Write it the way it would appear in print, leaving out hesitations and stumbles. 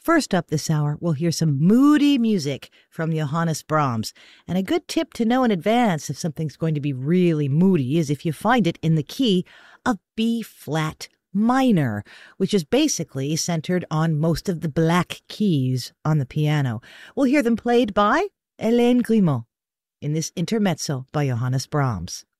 First up this hour, we'll hear some moody music from Johannes Brahms. And a good tip to know in advance if something's going to be really moody is if you find it in the key of B-flat minor, which is basically centered on most of the black keys on the piano. We'll hear them played by Hélène Grimaud in this intermezzo by Johannes Brahms.